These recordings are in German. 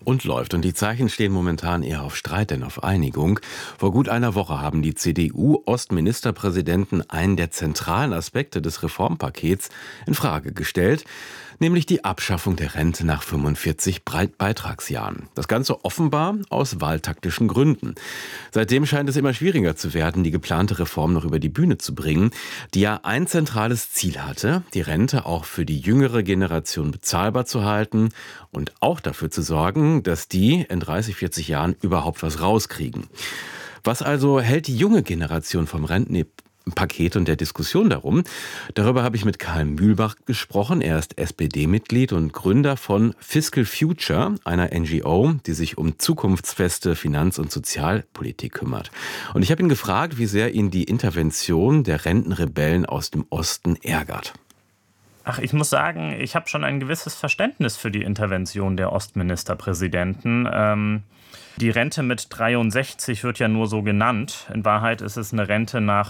und läuft. Und die Zeichen stehen momentan eher auf Streit denn auf Einigung. Vor gut einer Woche haben die CDU-Ostministerpräsidenten einen der zentralen Aspekte des Reformpakets in Frage gestellt, nämlich die Abschaffung der Rente nach 45 Beitragsjahren. Das Ganze offenbar aus wahltaktischen Gründen. Seitdem scheint es immer schwieriger zu werden, die geplante Reform noch über die Bühne zu bringen, die ja ein zentrales Ziel hatte, die Rente auch für die jüngere Generation bezahlbar zu halten und auch dafür zu sorgen, dass die in 30, 40 Jahren überhaupt was rauskriegen. Was also hält die junge Generation vom Rentenpaket und der Diskussion darum? Darüber habe ich mit Karl Mühlbach gesprochen. Er ist SPD-Mitglied und Gründer von Fiscal Future, einer NGO, die sich um zukunftsfeste Finanz- und Sozialpolitik kümmert. Und ich habe ihn gefragt, wie sehr ihn die Intervention der Rentenrebellen aus dem Osten ärgert. Ach, ich muss sagen, ich habe schon ein gewisses Verständnis für die Intervention der Ostministerpräsidenten. Die Rente mit 63 wird ja nur so genannt. In Wahrheit ist es eine Rente nach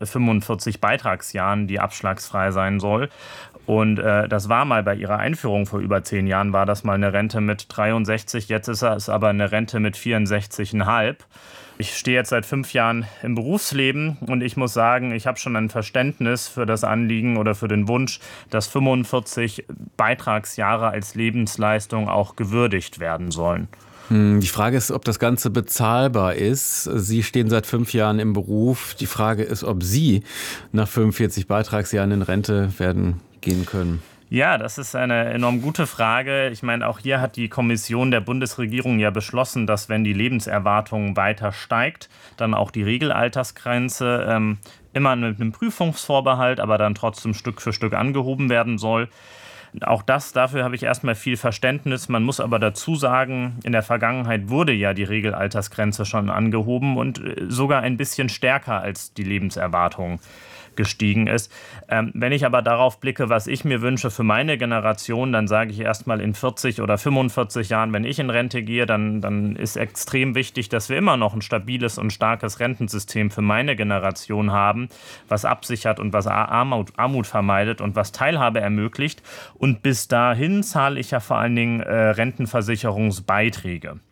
45 Beitragsjahren, die abschlagsfrei sein soll. Und das war mal bei ihrer Einführung vor über 10 Jahren, war das mal eine Rente mit 63. Jetzt ist es aber eine Rente mit 64,5. Ich stehe jetzt seit 5 Jahren im Berufsleben und ich muss sagen, ich habe schon ein Verständnis für das Anliegen oder für den Wunsch, dass 45 Beitragsjahre als Lebensleistung auch gewürdigt werden sollen. Die Frage ist, ob das Ganze bezahlbar ist. Sie stehen seit 5 Jahren im Beruf. Die Frage ist, ob Sie nach 45 Beitragsjahren in Rente werden gehen können. Ja, das ist eine enorm gute Frage. Ich meine, auch hier hat die Kommission der Bundesregierung ja beschlossen, dass wenn die Lebenserwartung weiter steigt, dann auch die Regelaltersgrenze immer mit einem Prüfungsvorbehalt, aber dann trotzdem Stück für Stück angehoben werden soll. Auch dafür habe ich erstmal viel Verständnis. Man muss aber dazu sagen, in der Vergangenheit wurde ja die Regelaltersgrenze schon angehoben und sogar ein bisschen stärker als die Lebenserwartung gestiegen ist. Wenn ich aber darauf blicke, was ich mir wünsche für meine Generation, dann sage ich erstmal in 40 oder 45 Jahren, wenn ich in Rente gehe, dann ist extrem wichtig, dass wir immer noch ein stabiles und starkes Rentensystem für meine Generation haben, was absichert und was Armut vermeidet und was Teilhabe ermöglicht. Und bis dahin zahle ich ja vor allen Dingen Rentenversicherungsbeiträge.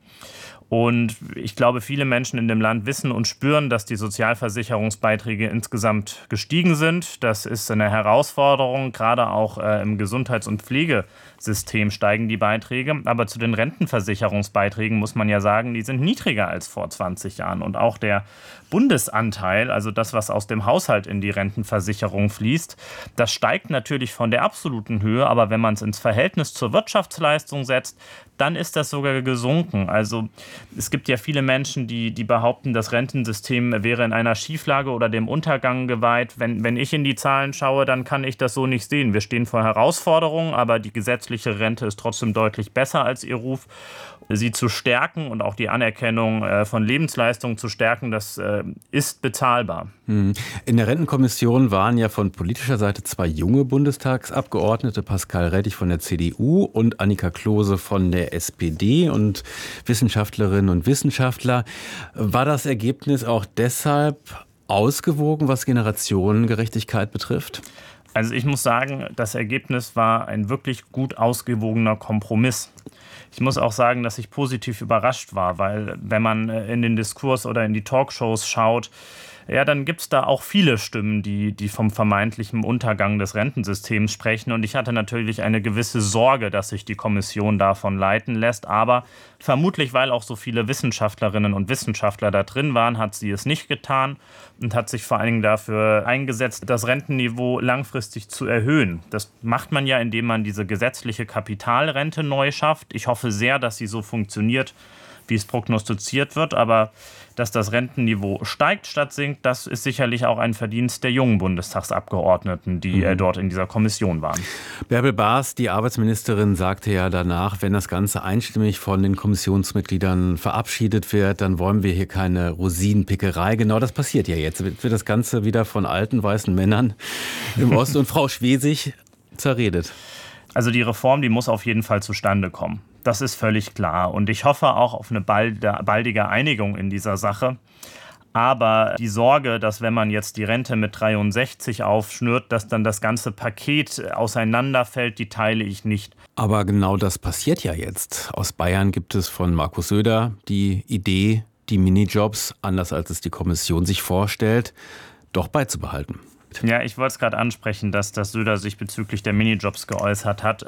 Und ich glaube, viele Menschen in dem Land wissen und spüren, dass die Sozialversicherungsbeiträge insgesamt gestiegen sind. Das ist eine Herausforderung, gerade auch im Gesundheits- und Pflegesystem steigen die Beiträge. Aber zu den Rentenversicherungsbeiträgen muss man ja sagen, die sind niedriger als vor 20 Jahren. Und auch der Bundesanteil, also das, was aus dem Haushalt in die Rentenversicherung fließt, das steigt natürlich von der absoluten Höhe. Aber wenn man es ins Verhältnis zur Wirtschaftsleistung setzt, dann ist das sogar gesunken. Also es gibt ja viele Menschen, die behaupten, das Rentensystem wäre in einer Schieflage oder dem Untergang geweiht. Wenn ich in die Zahlen schaue, dann kann ich das so nicht sehen. Wir stehen vor Herausforderungen, aber die gesetzliche Rente ist trotzdem deutlich besser als ihr Ruf. Sie zu stärken und auch die Anerkennung von Lebensleistungen zu stärken, das ist bezahlbar. In der Rentenkommission waren ja von politischer Seite 2 junge Bundestagsabgeordnete, Pascal Rettig von der CDU und Annika Klose von der SPD und Wissenschaftlerinnen und Wissenschaftler. War das Ergebnis auch deshalb ausgewogen, was Generationengerechtigkeit betrifft? Also ich muss sagen, das Ergebnis war ein wirklich gut ausgewogener Kompromiss. Ich muss auch sagen, dass ich positiv überrascht war, weil wenn man in den Diskurs oder in die Talkshows schaut, ja, dann gibt es da auch viele Stimmen, die vom vermeintlichen Untergang des Rentensystems sprechen. Und ich hatte natürlich eine gewisse Sorge, dass sich die Kommission davon leiten lässt. Aber vermutlich, weil auch so viele Wissenschaftlerinnen und Wissenschaftler da drin waren, hat sie es nicht getan und hat sich vor allen Dingen dafür eingesetzt, das Rentenniveau langfristig zu erhöhen. Das macht man ja, indem man diese gesetzliche Kapitalrente neu schafft. Ich hoffe sehr, dass sie so funktioniert, wie es prognostiziert wird, aber dass das Rentenniveau steigt statt sinkt, das ist sicherlich auch ein Verdienst der jungen Bundestagsabgeordneten, die dort in dieser Kommission waren. Bärbel Baas, die Arbeitsministerin, sagte ja danach, wenn das Ganze einstimmig von den Kommissionsmitgliedern verabschiedet wird, dann wollen wir hier keine Rosinenpickerei. Genau das passiert ja jetzt. Wird das Ganze wieder von alten weißen Männern im Osten und Frau Schwesig zerredet. Also die Reform, die muss auf jeden Fall zustande kommen. Das ist völlig klar. Und ich hoffe auch auf eine baldige Einigung in dieser Sache. Aber die Sorge, dass wenn man jetzt die Rente mit 63 aufschnürt, dass dann das ganze Paket auseinanderfällt, die teile ich nicht. Aber genau das passiert ja jetzt. Aus Bayern gibt es von Markus Söder die Idee, die Minijobs, anders als es die Kommission sich vorstellt, doch beizubehalten. Ja, ich wollte es gerade ansprechen, dass Söder sich bezüglich der Minijobs geäußert hat.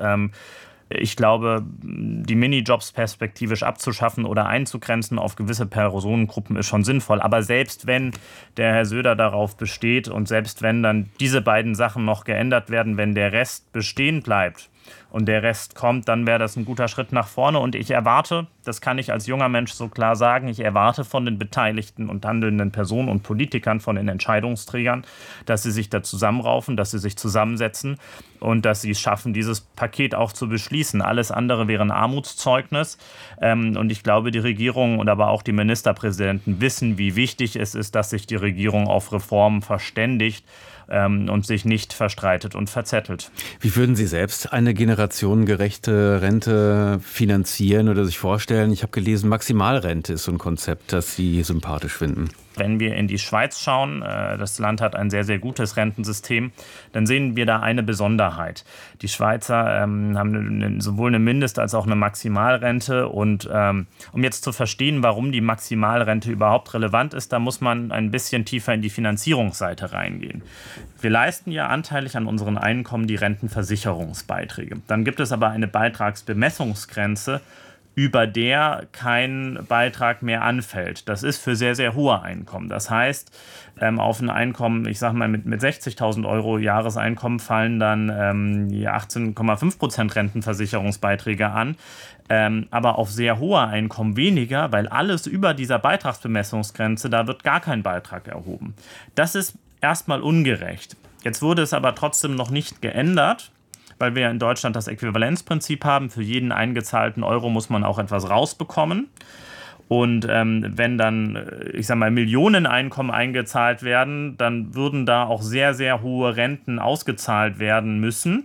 Ich glaube, die Minijobs perspektivisch abzuschaffen oder einzugrenzen auf gewisse Personengruppen ist schon sinnvoll. Aber selbst wenn der Herr Söder darauf besteht und selbst wenn dann diese beiden Sachen noch geändert werden, wenn der Rest bestehen bleibt und der Rest kommt, dann wäre das ein guter Schritt nach vorne. Und ich erwarte, das kann ich als junger Mensch so klar sagen, ich erwarte von den beteiligten und handelnden Personen und Politikern, von den Entscheidungsträgern, dass sie sich da zusammenraufen, dass sie sich zusammensetzen und dass sie es schaffen, dieses Paket auch zu beschließen. Alles andere wäre ein Armutszeugnis. Und ich glaube, die Regierung und aber auch die Ministerpräsidenten wissen, wie wichtig es ist, dass sich die Regierung auf Reformen verständigt und sich nicht verstreitet und verzettelt. Wie würden Sie selbst eine generationengerechte Rente finanzieren oder sich vorstellen? Ich habe gelesen, Maximalrente ist so ein Konzept, das Sie sympathisch finden. Wenn wir in die Schweiz schauen, das Land hat ein sehr, sehr gutes Rentensystem, dann sehen wir da eine Besonderheit. Die Schweizer haben sowohl eine Mindest- als auch eine Maximalrente. Und um jetzt zu verstehen, warum die Maximalrente überhaupt relevant ist, da muss man ein bisschen tiefer in die Finanzierungsseite reingehen. Wir leisten ja anteilig an unseren Einkommen die Rentenversicherungsbeiträge. Dann gibt es aber eine Beitragsbemessungsgrenze, über der kein Beitrag mehr anfällt. Das ist für sehr, sehr hohe Einkommen. Das heißt, auf ein Einkommen, ich sage mal mit 60.000 Euro Jahreseinkommen fallen dann die 18,5% Rentenversicherungsbeiträge an. Aber auf sehr hohe Einkommen weniger, weil alles über dieser Beitragsbemessungsgrenze, da wird gar kein Beitrag erhoben. Das ist erstmal ungerecht. Jetzt wurde es aber trotzdem noch nicht geändert, weil wir in Deutschland das Äquivalenzprinzip haben. Für jeden eingezahlten Euro muss man auch etwas rausbekommen. Und wenn dann, ich sage mal, Millionen Einkommen eingezahlt werden, dann würden da auch sehr, sehr hohe Renten ausgezahlt werden müssen.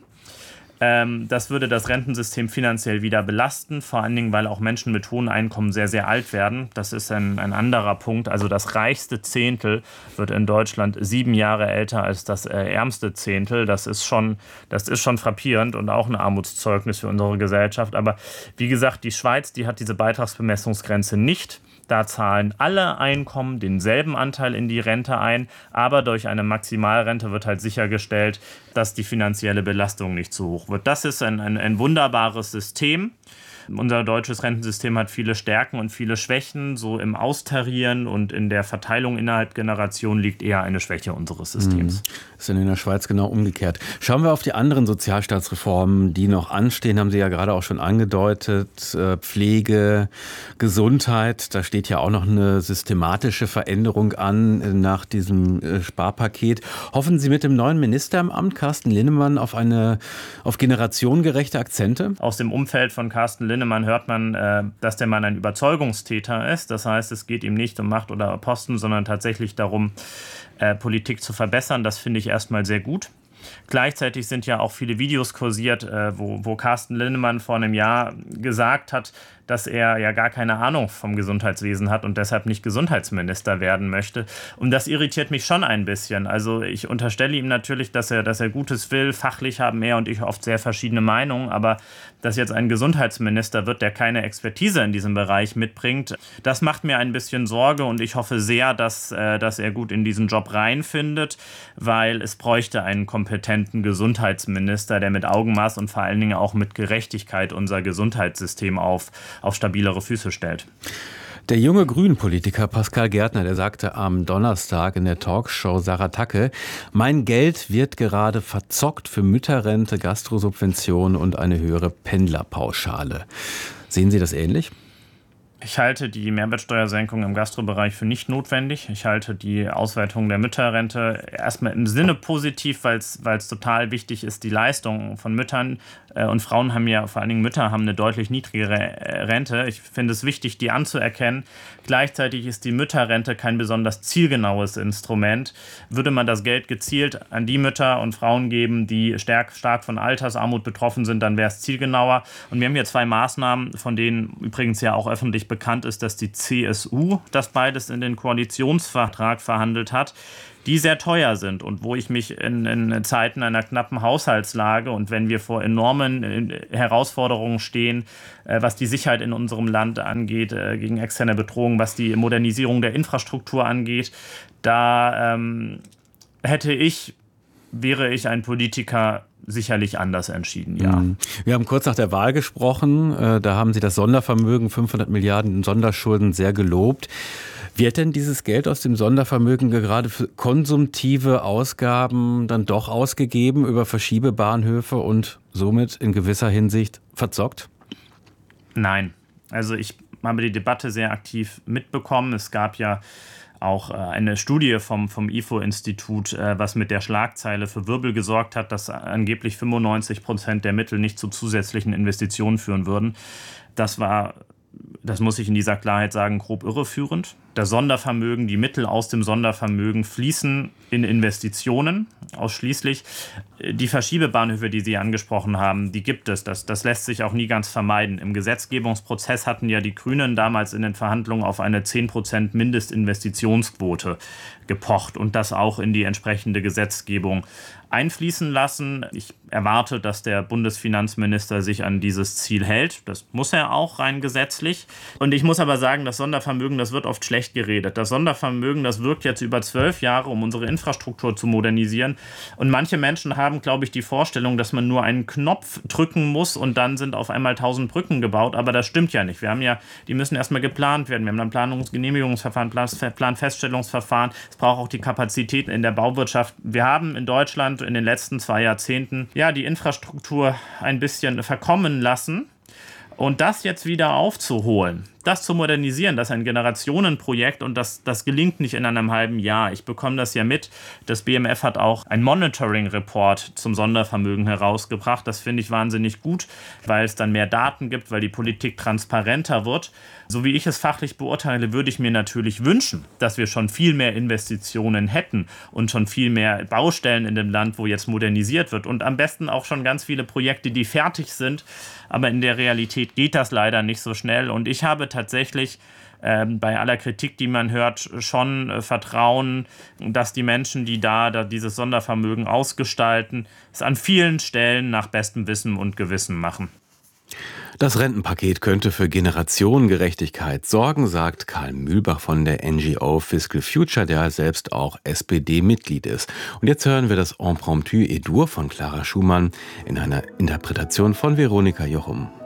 Das würde das Rentensystem finanziell wieder belasten, vor allen Dingen, weil auch Menschen mit hohen Einkommen sehr, sehr alt werden. Das ist ein anderer Punkt. Also das reichste Zehntel wird in Deutschland 7 Jahre älter als das ärmste Zehntel. Das ist schon frappierend und auch ein Armutszeugnis für unsere Gesellschaft. Aber wie gesagt, die Schweiz, die hat diese Beitragsbemessungsgrenze nicht. Da zahlen alle Einkommen denselben Anteil in die Rente ein, aber durch eine Maximalrente wird halt sichergestellt, dass die finanzielle Belastung nicht zu hoch wird. Das ist ein wunderbares System. Unser deutsches Rentensystem hat viele Stärken und viele Schwächen. So im Austarieren und in der Verteilung innerhalb Generationen liegt eher eine Schwäche unseres Systems. Ist in der Schweiz genau umgekehrt. Schauen wir auf die anderen Sozialstaatsreformen, die noch anstehen, haben Sie ja gerade auch schon angedeutet. Pflege, Gesundheit, da steht ja auch noch eine systematische Veränderung an nach diesem Sparpaket. Hoffen Sie mit dem neuen Minister im Amt, Carsten Linnemann, auf generationengerechte Akzente? Aus dem Umfeld von Carsten Linnemann hört man, dass der Mann ein Überzeugungstäter ist. Das heißt, es geht ihm nicht um Macht oder Posten, sondern tatsächlich darum, Politik zu verbessern. Das finde ich erstmal sehr gut. Gleichzeitig sind ja auch viele Videos kursiert, wo Carsten Linnemann vor einem Jahr gesagt hat, dass er ja gar keine Ahnung vom Gesundheitswesen hat und deshalb nicht Gesundheitsminister werden möchte. Und das irritiert mich schon ein bisschen. Also ich unterstelle ihm natürlich, dass er Gutes will. Fachlich haben er und ich oft sehr verschiedene Meinungen. Aber dass jetzt ein Gesundheitsminister wird, der keine Expertise in diesem Bereich mitbringt, das macht mir ein bisschen Sorge. Und ich hoffe sehr, dass er gut in diesen Job reinfindet, weil es bräuchte einen kompetenten Gesundheitsminister, der mit Augenmaß und vor allen Dingen auch mit Gerechtigkeit unser Gesundheitssystem auf stabilere Füße stellt. Der junge Grünen-Politiker Pascal Gärtner, der sagte am Donnerstag in der Talkshow Sarah Tacke, mein Geld wird gerade verzockt für Mütterrente, Gastrosubvention und eine höhere Pendlerpauschale. Sehen Sie das ähnlich? Ich halte die Mehrwertsteuersenkung im Gastrobereich für nicht notwendig. Ich halte die Ausweitung der Mütterrente erstmal im Sinne positiv, weil es total wichtig ist, die Leistung von Müttern und Frauen haben ja, vor allen Dingen Mütter, haben eine deutlich niedrigere Rente. Ich finde es wichtig, die anzuerkennen. Gleichzeitig ist die Mütterrente kein besonders zielgenaues Instrument. Würde man das Geld gezielt an die Mütter und Frauen geben, die stark von Altersarmut betroffen sind, dann wäre es zielgenauer. Und wir haben hier 2 Maßnahmen, von denen übrigens ja auch öffentlich bekannt bekannt ist, dass die CSU das beides in den Koalitionsvertrag verhandelt hat, die sehr teuer sind und wo ich mich in Zeiten einer knappen Haushaltslage und wenn wir vor enormen Herausforderungen stehen, was die Sicherheit in unserem Land angeht, gegen externe Bedrohungen, was die Modernisierung der Infrastruktur angeht, da wäre ich ein Politiker, sicherlich anders entschieden, ja. Wir haben kurz nach der Wahl gesprochen. Da haben Sie das Sondervermögen, 500 Milliarden Sonderschulden, sehr gelobt. Wird denn dieses Geld aus dem Sondervermögen gerade für konsumtive Ausgaben dann doch ausgegeben über Verschiebebahnhöfe und somit in gewisser Hinsicht verzockt? Nein. Also ich habe die Debatte sehr aktiv mitbekommen. Es gab ja auch eine Studie vom IFO-Institut, was mit der Schlagzeile für Wirbel gesorgt hat, dass angeblich 95% der Mittel nicht zu zusätzlichen Investitionen führen würden. Das muss ich in dieser Klarheit sagen, grob irreführend. Das Sondervermögen, die Mittel aus dem Sondervermögen fließen in Investitionen ausschließlich. Die Verschiebebahnhöfe, die Sie angesprochen haben, die gibt es. Das lässt sich auch nie ganz vermeiden. Im Gesetzgebungsprozess hatten ja die Grünen damals in den Verhandlungen auf eine 10% Mindestinvestitionsquote gepocht und das auch in die entsprechende Gesetzgebung einfließen lassen. Ich erwarte, dass der Bundesfinanzminister sich an dieses Ziel hält. Das muss er auch rein gesetzlich. Und ich muss aber sagen, das Sondervermögen, das wird oft schlecht geredet. Das Sondervermögen, das wirkt jetzt über 12 Jahre, um unsere Infrastruktur zu modernisieren. Und manche Menschen haben, glaube ich, die Vorstellung, dass man nur einen Knopf drücken muss und dann sind auf einmal 1000 Brücken gebaut. Aber das stimmt ja nicht. Die müssen erstmal geplant werden. Wir haben dann Genehmigungsverfahren, Planfeststellungsverfahren. Es braucht auch die Kapazität in der Bauwirtschaft. Wir haben in Deutschland in den letzten 2 Jahrzehnten die Infrastruktur ein bisschen verkommen lassen. Und das jetzt wieder aufzuholen, das zu modernisieren, das ist ein Generationenprojekt und das gelingt nicht in einem halben Jahr. Ich bekomme das ja mit. Das BMF hat auch ein Monitoring-Report zum Sondervermögen herausgebracht. Das finde ich wahnsinnig gut, weil es dann mehr Daten gibt, weil die Politik transparenter wird. So wie ich es fachlich beurteile, würde ich mir natürlich wünschen, dass wir schon viel mehr Investitionen hätten und schon viel mehr Baustellen in dem Land, wo jetzt modernisiert wird und am besten auch schon ganz viele Projekte, die fertig sind. Aber in der Realität geht das leider nicht so schnell und ich habe tatsächlich bei aller Kritik, die man hört, schon Vertrauen, dass die Menschen, die da dieses Sondervermögen ausgestalten, es an vielen Stellen nach bestem Wissen und Gewissen machen. Das Rentenpaket könnte für Generationengerechtigkeit sorgen, sagt Karl Mühlbach von der NGO Fiscal Future, der selbst auch SPD-Mitglied ist. Und jetzt hören wir das Impromptu Edur von Clara Schumann in einer Interpretation von Veronika Jochum.